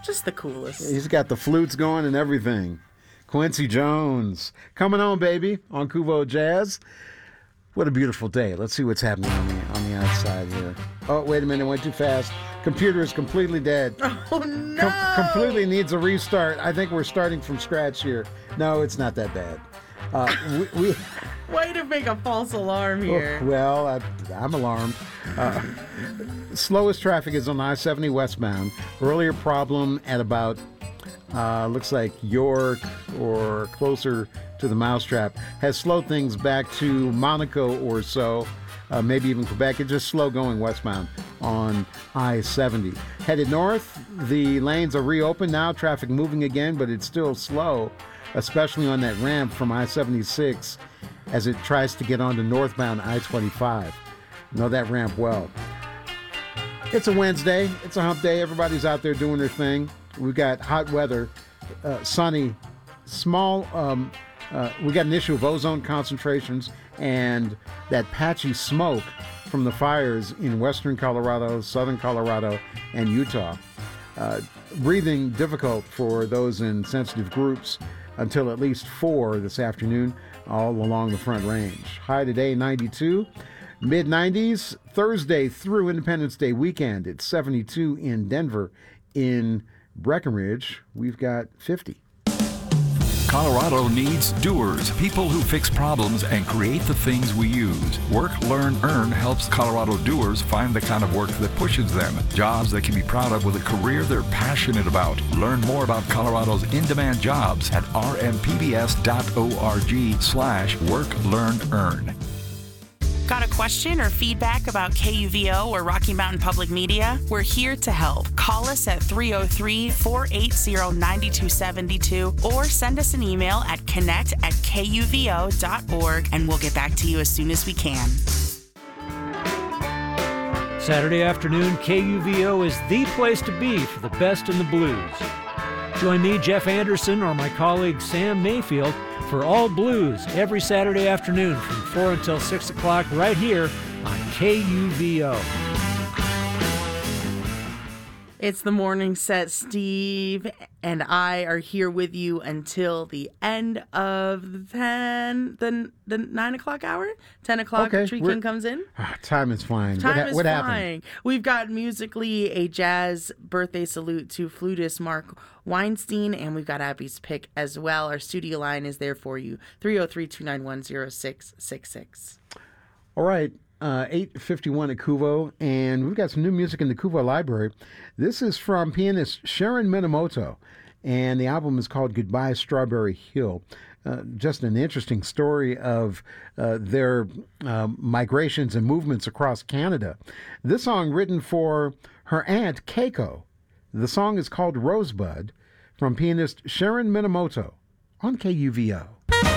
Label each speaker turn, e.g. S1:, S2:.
S1: Just the coolest.
S2: He's got the flutes going and everything. Quincy Jones. Coming on, baby, on Kuvo Jazz. What a beautiful day. Let's see what's happening on the outside here. Oh, wait a minute. It went too fast. Computer is completely dead.
S1: Oh, no.
S2: Completely needs a restart. I think we're starting from scratch here. No, it's not that bad.
S1: Way to make a false alarm here.
S2: Well, I'm alarmed. Slowest traffic is on I-70 westbound. Earlier problem at about, looks like York or closer to the Mousetrap, has slowed things back to Monaco or so, maybe even Quebec. It's just slow going westbound on I-70. Headed north, the lanes are reopened now, traffic moving again, but it's still slow, especially on that ramp from I-76 as it tries to get onto northbound I-25. Know that ramp well. It's a Wednesday. It's a hump day. Everybody's out there doing their thing. We've got hot weather, sunny, small. We got an issue of ozone concentrations and that patchy smoke from the fires in western Colorado, southern Colorado, and Utah. Breathing difficult for those in sensitive groups until at least 4 this afternoon, all along the Front Range. High today, 92. Mid-90s, Thursday through Independence Day weekend. It's 72 in Denver. In Breckenridge, we've got 50.
S3: Colorado needs doers, people who fix problems and create the things we use. Work, Learn, Earn helps Colorado doers find the kind of work that pushes them. Jobs they can be proud of with a career they're passionate about. Learn more about Colorado's in-demand jobs at rmpbs.org/Work, Learn, Earn.
S4: Got a question or feedback about KUVO or Rocky Mountain Public Media? We're here to help. Call us at 303-480-9272 or send us an email at connect@kuvo.org and we'll get back to you as soon as we can.
S5: Saturday afternoon, KUVO is the place to be for the best in the blues. Join me, Jeff Anderson, or my colleague Sam Mayfield for All Blues every Saturday afternoon from 4 until 6 o'clock right here on KUVO.
S1: It's the morning set. Steve and I are here with you until the end of the 9 o'clock hour. 10 o'clock,
S2: Okay,
S1: Tree King comes in.
S2: Time is flying.
S1: Time is
S2: what
S1: flying.
S2: happened?
S1: We've got musically a jazz birthday salute to flutist Mark Weinstein, and we've got Abby's pick as well. Our studio line is there for you, 303-291-0666.
S2: All right. 8:51 at Kuvo, and we've got some new music in the Kuvo library. This is from pianist Sharon Minamoto, and the album is called Goodbye Strawberry Hill. Just an interesting story of their migrations and movements across Canada. This song written for her aunt, Keiko. The song is called Rosebud, from pianist Sharon Minamoto on KUVO.